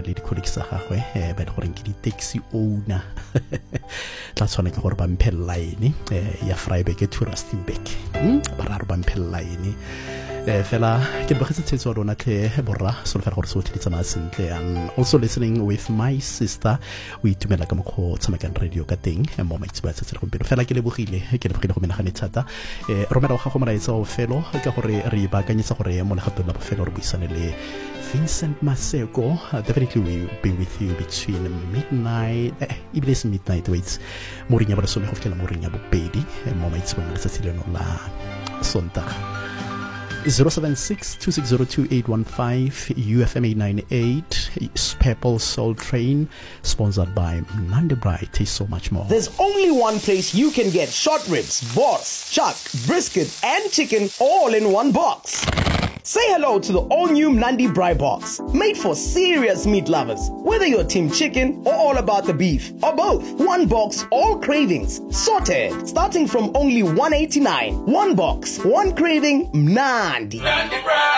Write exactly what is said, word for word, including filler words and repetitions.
le di-colleagues tsa gagwe ba le goreng ke di-taxi owner tla tshwana ke gore ba mphe line ya Vryburg to Rustenburg ba raro ba mphe line fela ke bogetse tsetso rona tle borra so le fela gore so tle tsama sentle and also listening with my sister we itumela ka mokgo tsamakan radio ka teng mo maitse ba tsetse go pelo fela ke le bogile ke le bogile go menagane thata eh romela go ga go molaetsa o felo ka gore re bakanyetsa gore mo le gato la bofelo re buisane le Vincent Maseko. Uh, definitely we will be with you between midnight eh, even this midnight waits morinya ba some go fela morinya bo pedi mo maitse ba le tsetse leno la sontaga zero seven six two six zero two eight one five U F M eight ninety-eight Purple Soul Train sponsored by Mnandi Braai. Taste so much more. There's only one place you can get short ribs, boss, chuck, brisket and chicken all in one box. Say hello to the all-new Mnandi Braai box, made for serious meat lovers. Whether you're team chicken or all about the beef, or both, one box, all cravings, sorted, starting from only one eighty-nine. One box, one craving, Mnandi. Mnandi Braai.